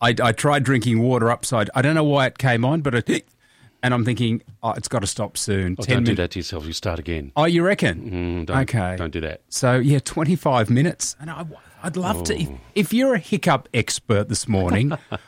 I tried drinking water upside. I don't know why it came on, but and I'm thinking, it's got to stop soon. Don't do that to yourself. You start again. Oh, you reckon? Okay. Don't do that. So, 25 minutes. And I'd love to. If you're a hiccup expert this morning,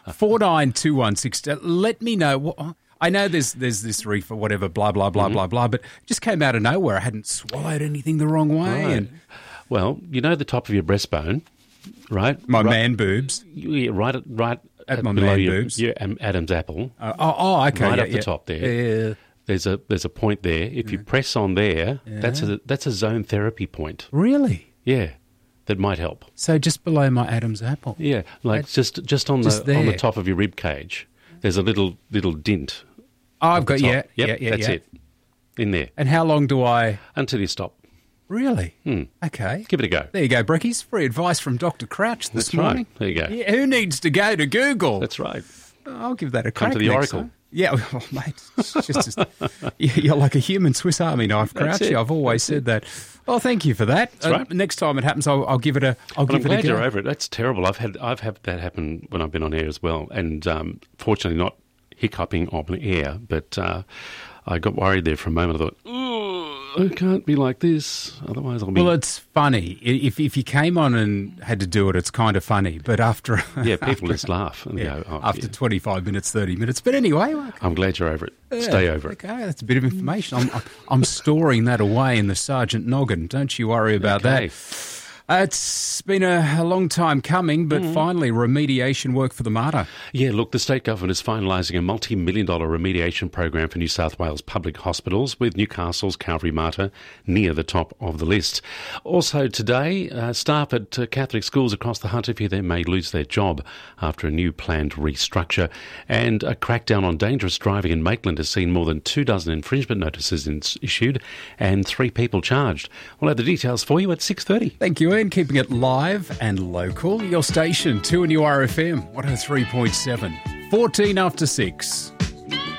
492160, let me know. I know there's this reef or whatever, blah, blah, blah, blah, blah, but it just came out of nowhere. I hadn't swallowed anything the wrong way. Right. And well, the top of your breastbone, right? My man boobs. Yeah, right at my below man your, boobs. Yeah, Adam's apple. Okay. Right up the top there. Yeah. There's a point there. If you press on there, that's a zone therapy point. Really? Yeah, that might help. So just below my Adam's apple. Yeah, like just on the top of your rib cage. There's a little dint. Oh, I've got Yep, that's it. In there. And how long do I? Until you stop. Really? Okay. Give it a go. There you go, Breckies. Free advice from Dr. Crouch this morning. Right. There you go. Yeah, who needs to go to Google? That's right. I'll give that a crack. Come to the next Oracle. time. Yeah, well, mate, it's just you're like a human Swiss Army knife, Crouchy. I've always said that. Well, thank you for that. That's right. Next time it happens, I'll give it a. I'm glad you're over it. That's terrible. I've had that happen when I've been on air as well, and fortunately not hiccuping on air, but I got worried there for a moment. I thought, I can't be like this, otherwise I'll be... Well, it's funny. If you came on and had to do it, it's kind of funny. But after... Yeah, people just laugh and go, after 25 minutes, 30 minutes. But anyway... I'm glad you're over it. Stay over it. Okay, that's a bit of information. I'm storing that away in the Sergeant Noggin. Don't you worry about that. It's been a long time coming, but finally remediation work for the Mater. Yeah, look, the state government is finalising a multi-million-dollar remediation program for New South Wales public hospitals, with Newcastle's Calvary Mater near the top of the list. Also today, staff at Catholic schools across the Hunter may lose their job after a new planned restructure. And a crackdown on dangerous driving in Maitland has seen more than 24 infringement notices issued and 3 people charged. We'll have the details for you at 6:30. Thank you, Ian. Keeping it live and local. Your station, 2 and URFM, 103.7. 14 after 6.